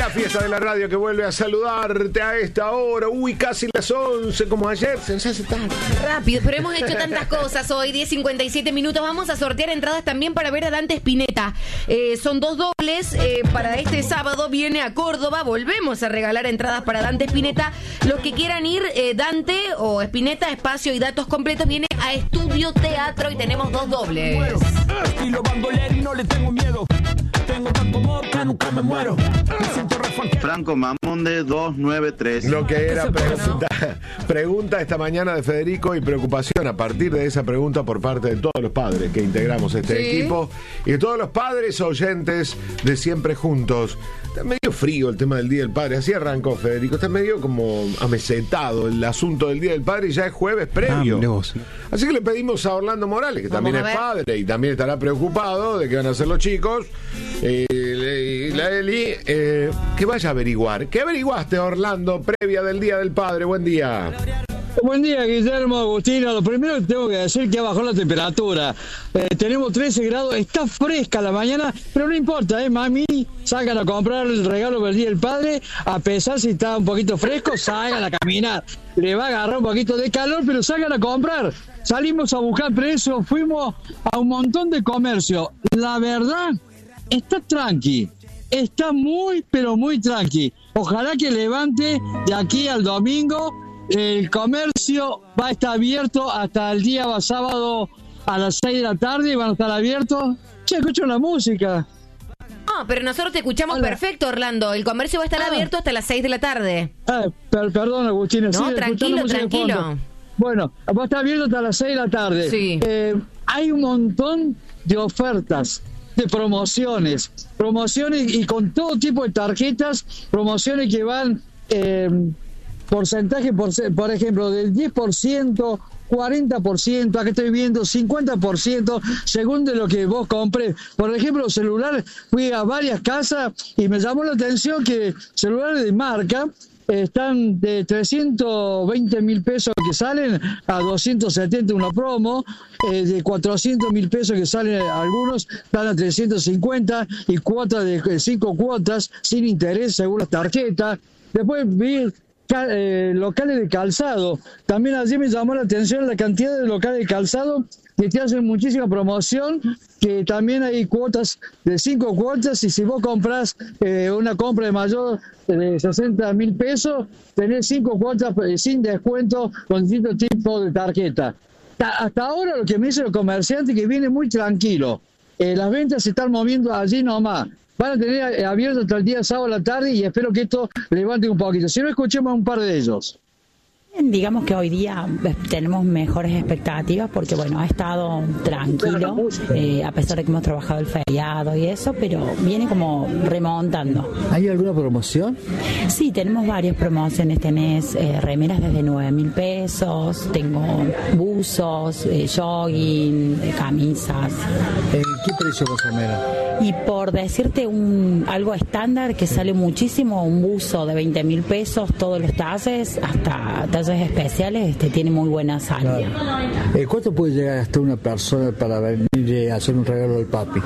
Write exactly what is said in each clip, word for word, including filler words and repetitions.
La fiesta de la radio que vuelve a saludarte a esta hora. Uy, casi las once, como ayer. Se nos hace tarde. Rápido, pero hemos hecho tantas cosas hoy. diez cincuenta y siete minutos. Vamos a sortear entradas también para ver a Dante Spinetta. Eh, son dos dobles. Eh, para este sábado viene a Córdoba. Volvemos a regalar entradas para Dante Spinetta. Los que quieran ir, eh, Dante o Spinetta, espacio y datos completos, viene a Estudio Teatro y tenemos dos dobles. Estilo bandolero y no le tengo miedo. Tengo tanto amor que nunca me muero. Me siento Franco Mamonde dos nueve tres. Lo que era pregunta, pregunta esta mañana de Federico y preocupación a partir de esa pregunta por parte de todos los padres que integramos este sí. equipo y de todos los padres oyentes de Siempre Juntos. Está medio frío el tema del Día del Padre. Así arrancó Federico. Está medio como amesetado el asunto del Día del Padre y ya es jueves previo. Ah, así que le pedimos a Orlando Morales, que Vamos también es padre y también estará preocupado de qué van a hacer los chicos, eh, y la Eli, eh, que vaya a averiguar. ¿Qué averiguaste, Orlando, previa del Día del Padre? Buen día. Buen día, Guillermo, Agustina. Lo primero que tengo que decir que bajó la temperatura. Eh, tenemos trece grados, está fresca la mañana, pero no importa, ¿eh? Mami, salgan a comprar el regalo del Día del Padre, a pesar si está un poquito fresco, salgan a caminar. Le va a agarrar un poquito de calor, pero salgan a comprar. Salimos a buscar precios, fuimos a un montón de comercio. La verdad, está tranqui. Está muy, pero muy tranqui. Ojalá que levante de aquí al domingo. El comercio va a estar abierto hasta el día sábado a las seis de la tarde y van a estar abiertos. Che, escucho la música. No, pero nosotros te escuchamos Hola. Perfecto, Orlando. El comercio va a estar ah. abierto hasta las seis de la tarde. Ah, per, perdón, Agustina. No, sí, tranquilo, tranquilo. Bueno, va a estar abierto hasta las seis de la tarde. Sí. Eh, hay un montón de ofertas, de promociones. Promociones y con todo tipo de tarjetas. Promociones que van... Eh, porcentaje, por, por ejemplo, del diez por ciento, cuarenta por ciento, acá estoy viendo cincuenta por ciento, según de lo que vos comprés. Por ejemplo, celular, fui a varias casas y me llamó la atención que celulares de marca están de trescientos veinte mil pesos que salen a doscientos setenta una promo, eh, de cuatrocientos mil pesos que salen algunos, están a trescientos cincuenta y cuotas de cinco cuotas sin interés según las tarjetas. Después vi Eh, locales de calzado. También allí me llamó la atención la cantidad de locales de calzado que te hacen muchísima promoción, que también hay cuotas de cinco cuotas y si vos compras eh, una compra de mayor de sesenta mil pesos, tenés cinco cuotas eh, sin descuento con distintos tipos de tarjeta. Hasta ahora lo que me dice el comerciante que viene muy tranquilo. Eh, las ventas se están moviendo allí nomás. Van a tener abierto hasta el día sábado a la tarde y espero que esto levante un poquito. Si no, escuchemos a un par de ellos. Digamos que hoy día tenemos mejores expectativas porque, bueno, ha estado tranquilo, eh, a pesar de que hemos trabajado el feriado y eso, pero viene como remontando. ¿Hay alguna promoción? Sí, tenemos varias promociones. Tenés eh, remeras desde nueve mil pesos, tengo buzos, eh, jogging, eh, camisas. ¿En qué precio más o menos? Y por decirte un algo estándar que sale muchísimo, un buzo de veinte mil pesos, todos los talles, hasta talles especiales, este tiene muy buena salida. Claro. Eh, ¿Cuánto puede llegar hasta una persona para venir a hacer un regalo al papi?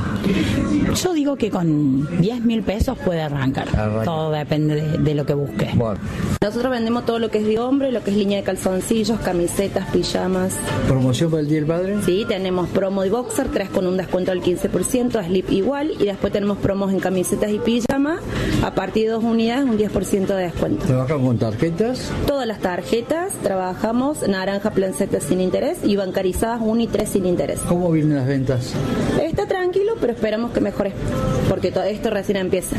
Yo digo que con diez mil pesos puede arrancar. Arranca. Todo depende de, de lo que busque. Bueno. Nosotros vendemos todo lo que es de hombre, lo que es línea de calzoncillos, camisetas, pijamas. ¿Promoción para el Día del Padre? Sí, tenemos promo de boxer, tres con un descuento del quince por ciento, slip igual, y después tenemos promos en camisetas y pijamas, a partir de dos unidades un diez por ciento de descuento. ¿Trabajan con tarjetas? Todas las tarjetas, trabajamos naranja planceta sin interés y bancarizadas uno y tres sin interés. ¿Cómo vienen las ventas? Está tranquilo, pero esperamos que mejore, porque todo esto recién empieza.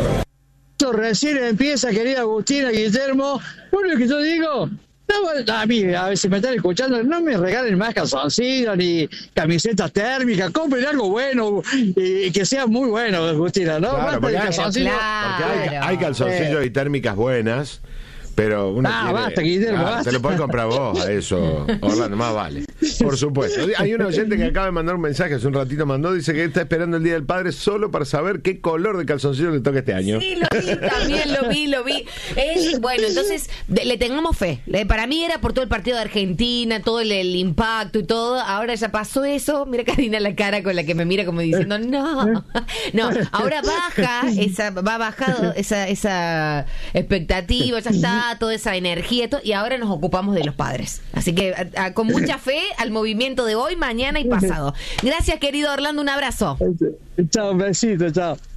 Esto recién empieza, querida Agustina, Guillermo. Bueno, lo que yo digo, no, a mí, a ver si me están escuchando, no me regalen más calzoncillos ni camisetas térmicas, compren algo bueno y que sea muy bueno, Agustina, ¿no? Claro, porque hay, calzoncillos. claro. Porque hay, hay calzoncillos eh. y térmicas buenas, Pero uno Ah, tiene, basta, Guillermo, ah, basta. te lo podés comprar vos a eso, Orlando, más vale. Por supuesto. Hay un oyente que acaba de mandar un mensaje, hace un ratito mandó, dice que está esperando el Día del Padre solo para saber qué color de calzoncillo le toca este año. Sí, lo vi, también lo vi, lo vi. Es, bueno, entonces, de, le tengamos fe. Le, para mí era por todo el partido de Argentina, todo el, el impacto y todo. Ahora ya pasó eso. Mira Karina la cara con la que me mira como diciendo, no. No, ahora baja, esa, va bajando esa, esa expectativa, ya está, toda esa energía todo, y ahora nos ocupamos de los padres. Así que a, a, con mucha fe al movimiento de hoy, mañana y pasado. Gracias, querido Orlando, un abrazo. Chao, un besito, chao.